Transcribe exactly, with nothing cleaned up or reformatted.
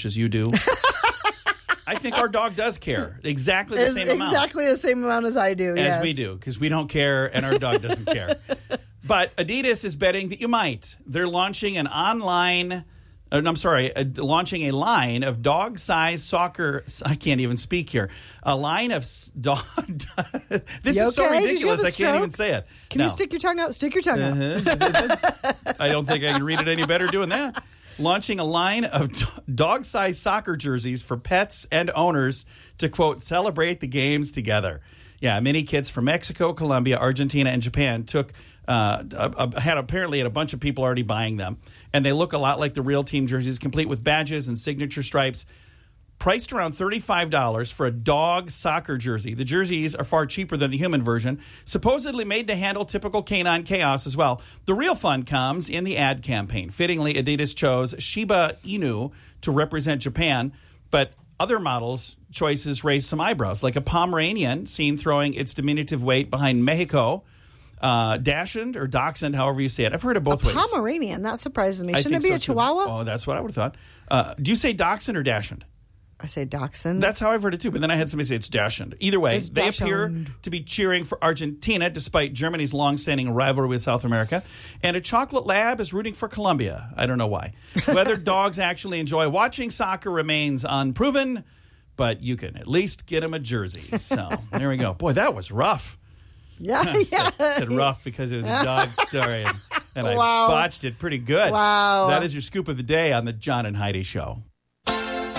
much as you do. I think our dog does care exactly the It's same amount. Exactly the same amount as I do, As yes. we do, because we don't care and our dog doesn't care. But Adidas is betting that you might. They're launching an online, uh, I'm sorry, uh, launching a line of dog-sized soccer, I can't even speak here, a line of s- dog, this You is so okay? Did you ridiculous have a I can't even stroke? say it. Can No. you stick your tongue out? Stick your tongue out. Uh-huh. I don't think I can read it any better doing that. Launching a line of d- dog-sized soccer jerseys for pets and owners to, quote, celebrate the games together. Yeah, many kids from Mexico, Colombia, Argentina, and Japan took uh, a, a, had apparently had a bunch of people already buying them, and they look a lot like the real team jerseys, complete with badges and signature stripes. Priced around thirty-five dollars for a dog soccer jersey. The jerseys are far cheaper than the human version, supposedly made to handle typical canine chaos as well. The real fun comes in the ad campaign. Fittingly, Adidas chose Shiba Inu to represent Japan, but other models' choices raised some eyebrows, like a Pomeranian seen throwing its diminutive weight behind Mexico, uh, Dachshund or Dachshund, however you say it. I've heard it both a ways. Pomeranian, that surprises me. I Shouldn't it think be so, a too. Chihuahua? Oh, that's what I would have thought. Uh, do you say Dachshund or Dachshund? I say Dachshund. That's how I've heard it too. But then I had somebody say it's Dachshund. Either way, It's they appear Dachshund. to be cheering for Argentina despite Germany's long-standing rivalry with South America. And a chocolate lab is rooting for Colombia. I don't know why. Whether dogs actually enjoy watching soccer remains unproven, but you can at least get them a jersey. So there we go. Boy, that was rough. yeah, I yeah. said, said rough because it was a dog story, and, and I Wow. botched it pretty good. Wow. That is your scoop of the day on the John and Heidi Show.